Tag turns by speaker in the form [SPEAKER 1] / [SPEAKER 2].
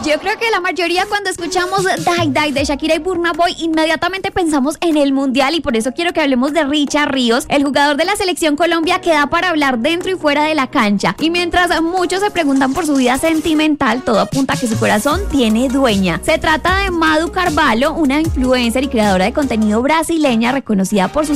[SPEAKER 1] Yo creo que la mayoría cuando escuchamos Die Die de Shakira y Burna Boy inmediatamente pensamos en el Mundial y por eso quiero que hablemos de Richard Ríos, el jugador de la selección Colombia que da para hablar dentro y fuera de la cancha. Y mientras muchos se preguntan por su vida sentimental, todo apunta a que su corazón tiene dueña. Se trata de Madu Carvalho, una influencer y creadora de contenido brasileña reconocida por sus